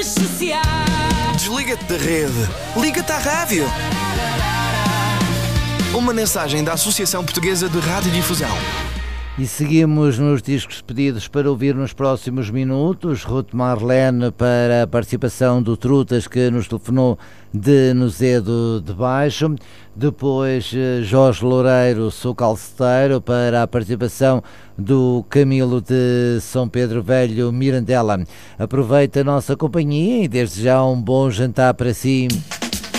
Desliga-te da rede. Liga-te à rádio. Uma mensagem da Associação Portuguesa de Radiodifusão. E seguimos nos discos pedidos para ouvir nos próximos minutos. Ruth Marlene para a participação do Trutas, que nos telefonou de Nozedo de Baixo. Depois Jorge Loureiro, Sou Calceteiro, para a participação do Camilo de São Pedro Velho, Mirandela. Aproveita a nossa companhia e desde já um bom jantar para si.